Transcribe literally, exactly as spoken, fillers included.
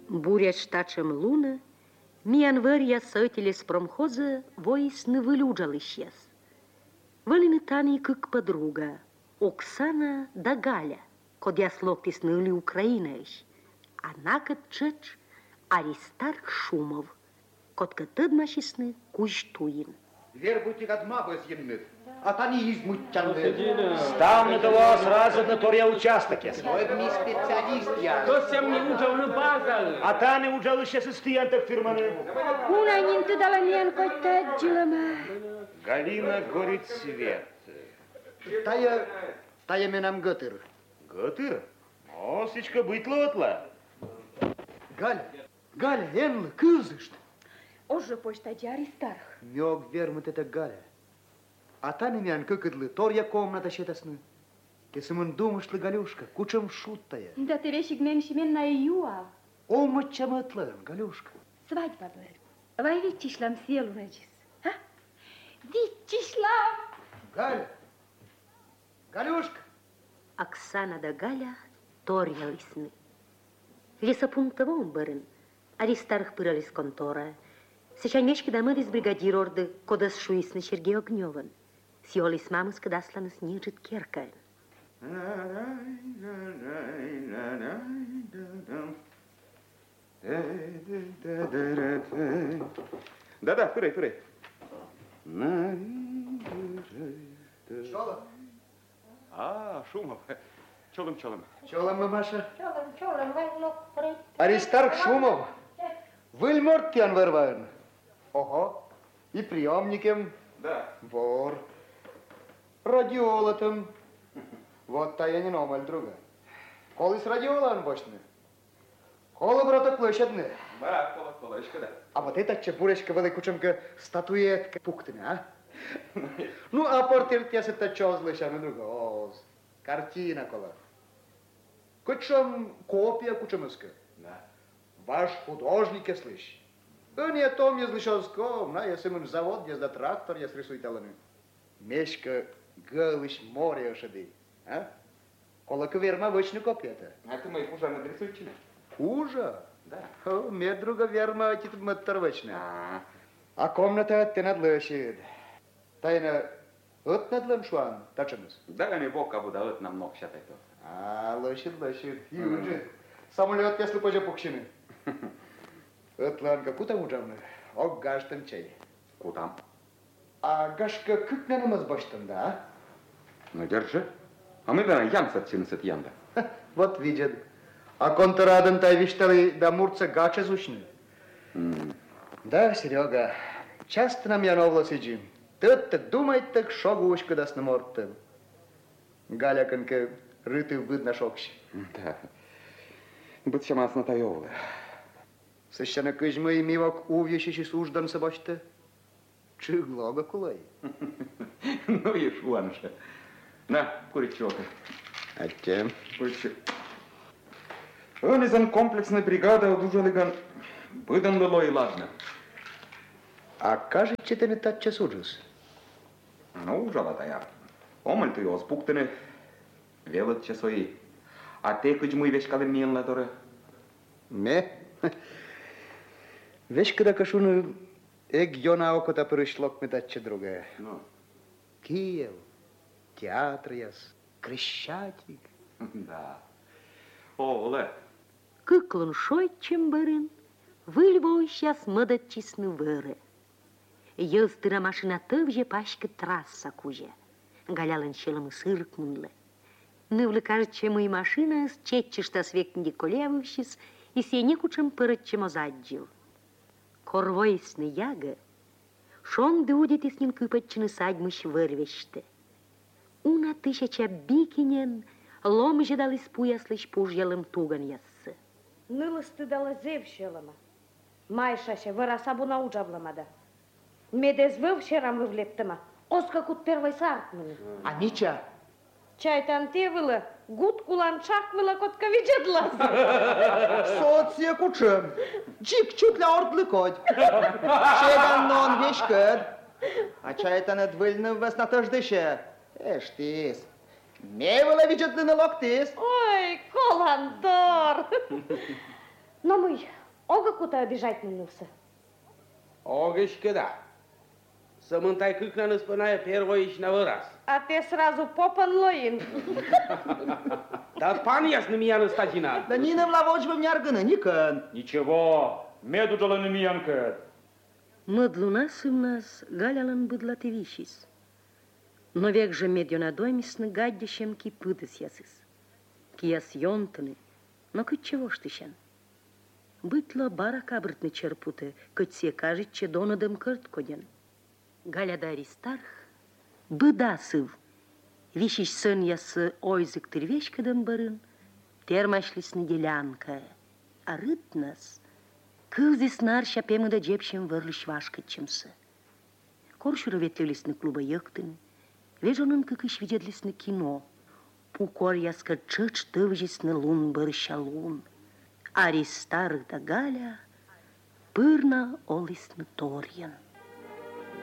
Буря штачем луна, миянвер я сотели с промхоза воисны вылюджал исчез. Валины тани как подруга, Оксана да Галя, код я слоктис ныли Украинаеш, а накат чеч Аристарх Шумов, код катыдмашисны Куштуин. Вербутик от мабы з'ємнит, а та не измутчанды. Став на того сразу на торя участок. Стоит ми специалист я. То сам не учил на базар. А та не учил ще состоянтах фирманы. Una нинты дала мен котта джилама. Галина горит свет. Тая, тая менам гытыр. Гытыр? Осечка быть лотла. Галя, Галя, энлы, кызышт. Оже почтади Аристарх. Мёг вермут это Галя. А та не мян кыкыдлы, торья комната щетасны. Кесымын думышлы Галюшка, кучам шуттая. Да ты вещик мен шимен на июа. Омыччам ытлын, Галюшка. Свадьба был. Вай витчишлам сел урачис. А? Витчишлам. Галя, Галюшка. Оксана да Галя торьялисны. Лесопунктовом бырын. Аристарх пыралис контора. Сечанечки дамы из бригадир орды кодас шуисны Сергей Огнёван. Сиолис мамыс кадасланыс нижит керкаен. Да-да, пырай, пырай. Чолом? А, Шумов. Чолом, чолом. Чолом, мамаша. Чолом, чолом, вайлок, прыть. Аристарх Шумов. Выльморт тян вырван. Ого, и приемником. Да. Вор. Радиолотом. Вот та я не номаль друга. Коли с радиолан бочны. Коли брата площадны. Барак, кола, колочка, да. А вот эта чепуречка великучемка статуетка пуктыны, а? Ну, а портрет я это чё злыша, друга. О, картина кола. Кучем копия кучемыска. Да. Ваш художник, я слышу. Да не о том, я слышал, на, если мы завод, я за трактор, я срисую таланы. Мешка, галыш, море ошады. А? Кола кверма вычну копия-то. А ты мои хуже надрисуйте? Хуже? Да. О, мне друга верма, эти тут маттер вычны. А, А комната ты надлышит. Тайна, от надлым шуан, тачемыз. да, не бог, а буда, нам ног щатай то. А, лышит, лышит. Юджи. Самолет, если позже пукшины. Ötlän kuta ucamны, ok gaштын чай. Кутам. А гашка кыкнанымыз баштында, а? Ну, держи. А мы да янсат синсет янда. Вот видят. А контрадын тай вишталы да мурца гача зучны. Да, Серега, часто нам яновла сидим. Тот-то думает так шогушка даст на морты. Галя конка рыты видно шокщ. Да. Быть шамас на тайовлы. Священна кыжмы и мивок увещищи суждан собачта. Чыглога кулай. Ну и шуанша. На, куричок. А тем? Куричок. Он из комплексной бригады одужали ган. Выдан было и ладно. А кажется, ты не так часуджус. Ну, ужала-то я. Омаль ты его спуктаны. Велот часои. А ты кыжмы вешкали милна торе. Ме? Вещь, когда кашуну, эк йона окота пришлок метача другая. Ну. Киев, театр яс, Крещатик. Да. О, Оле. Кыклын шойчем бырын, выльвой сейчас мыдатчисны выры. Йылстыра машина тывже пашка трасса куже. Галялын щелым сырк мунлы. Нывлы кажет, чем и машина с четчишта свекнди колевывщис, и сене кучем пырытчем озаджил. Корвойсны яга, шон дудит и с ним кыпатчины садьмыш вырвешты. Уна тысяча бикинен, лом же дал испуяслыш пужьялым туган яссы. Нылысты дала зевшелама. Майшаша, выраса буна уджавламада. Медез вывшерам вывлеттыма. Оска кут первой сартмыны. А нича? Чайтан те вылы, гуд куланчак вылы котка видедлаз. Соция кучем. Чик чуть ля ордлы код. Чедан нон вешкед. А чайтан адвыльны весна тождыше. Эш тис. Не было видетлы на локтис. Ой, коландор. Но мы, ога куда обижательный-нулся. Огочка, да. Сământai câcnă năspănaie первой și năvăras. А ты сразу попан лоин. Да пан ясно меня на статина. Да не нам лавоч бы мне аргана, никан. Ничего, меду джала на миянка. Мădlunasem nas galjalan bădlatevishis. Но век же медиона домисны гаддищем ки пыдыс ясыс. Ки яс йонтыны, но кыт чего ж тыщен. Бытла бара кабртны черпуты, кыт се кажет, че донадым кырт коден. Галяда Аристарх, быдасыв, вишищ сын ясы ойзык тырвешкадым барын, термашлисны делянка, а рыт нас, кылзис нар шапемыда джепщем вырлыш вашкатчемсы. Коршура ветлевлисны клуба йыктыны, вежонын кыкыш видедлисны кино, пукор яска чыч тывжисны лун бырщалун, Аристарх да Галя пырна олисны торьян.